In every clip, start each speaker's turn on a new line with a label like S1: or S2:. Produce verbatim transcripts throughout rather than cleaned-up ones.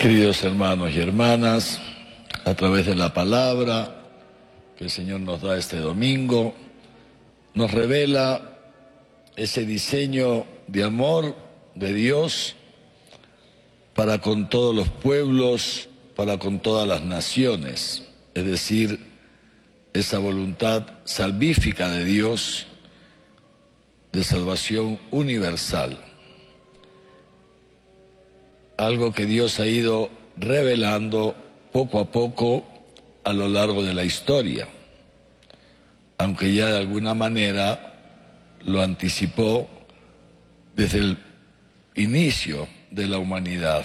S1: Queridos hermanos y hermanas, a través de la palabra que el Señor nos da este domingo, nos revela ese diseño de amor de Dios para con todos los pueblos, para con todas las naciones, es decir, esa voluntad salvífica de Dios de salvación universal. Algo que Dios ha ido revelando poco a poco a lo largo de la historia, aunque ya de alguna manera lo anticipó desde el inicio de la humanidad,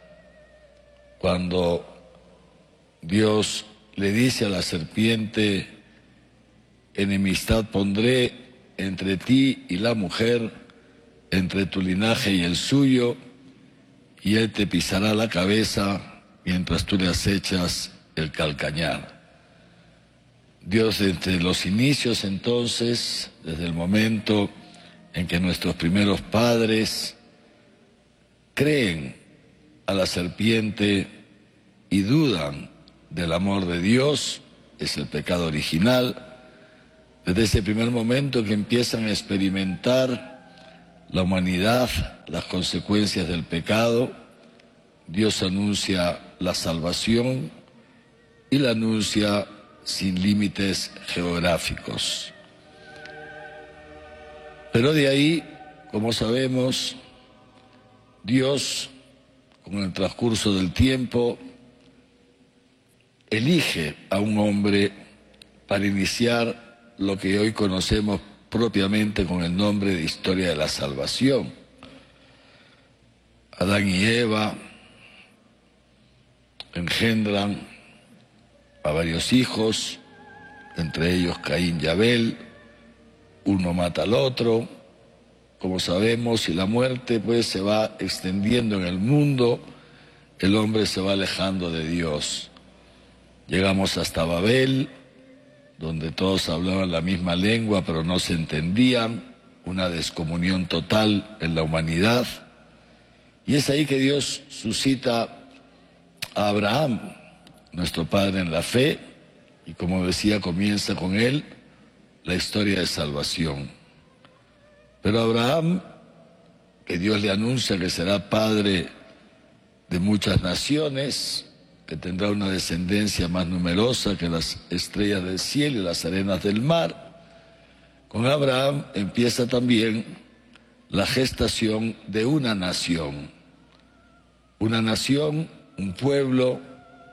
S1: cuando Dios le dice a la serpiente: enemistad pondré entre ti y la mujer, entre tu linaje y el suyo, y él te pisará la cabeza mientras tú le acechas el calcañar. Dios, desde los inicios entonces, desde el momento en que nuestros primeros padres creen a la serpiente y dudan del amor de Dios, es el pecado original, desde ese primer momento que empiezan a experimentar la humanidad las consecuencias del pecado, Dios anuncia la salvación y la anuncia sin límites geográficos. Pero de ahí, como sabemos, Dios, con el transcurso del tiempo, elige a un hombre para iniciar lo que hoy conocemos propiamente con el nombre de historia de la salvación. Adán y Eva engendran a varios hijos, entre ellos Caín y Abel. Uno mata al otro, como sabemos, y la muerte pues se va extendiendo en el mundo, el hombre se va alejando de Dios. Llegamos hasta Babel, donde todos hablaban la misma lengua pero no se entendían, una descomunión total en la humanidad. Y es ahí que Dios suscita a Abraham, nuestro padre en la fe, y como decía, comienza con él la historia de salvación. Pero Abraham, que Dios le anuncia que será padre de muchas naciones, que tendrá una descendencia más numerosa que las estrellas del cielo y las arenas del mar, con Abraham empieza también la gestación de una nación. Una nación, un pueblo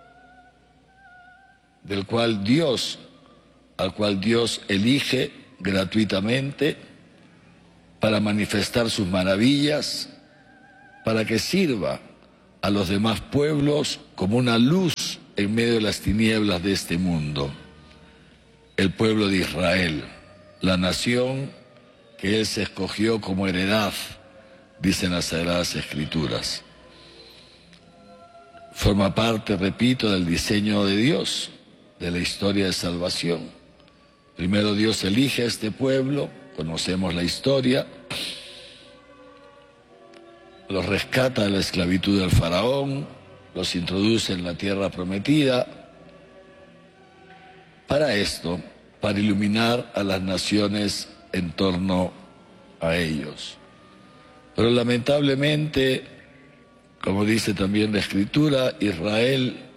S1: del cual Dios, al cual Dios elige gratuitamente para manifestar sus maravillas, para que sirva a los demás pueblos como una luz en medio de las tinieblas de este mundo. El pueblo de Israel, la nación que Él se escogió como heredad, dicen las Sagradas Escrituras. Forma parte, repito, del diseño de Dios, de la historia de salvación. Primero Dios elige a este pueblo, conocemos la historia, los rescata de la esclavitud del faraón, los introduce en la tierra prometida. Para esto, para iluminar a las naciones en torno a ellos. Pero lamentablemente, como dice también la Escritura, Israel